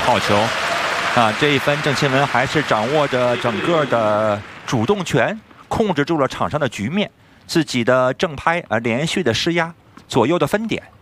好球啊！这一分郑钦文还是掌握着整个的主动权，控制住了场上的局面，自己的正拍连续的施压，左右的分点。